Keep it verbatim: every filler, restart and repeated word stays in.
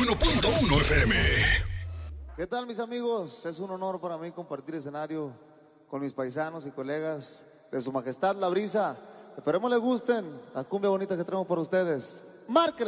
uno punto uno F M. ¿Qué tal, mis amigos? Es un honor para mí compartir escenario con mis paisanos y colegas de Su Majestad La Brisa. Esperemos les gusten la cumbia bonita que traemos para ustedes. ¡Márquele!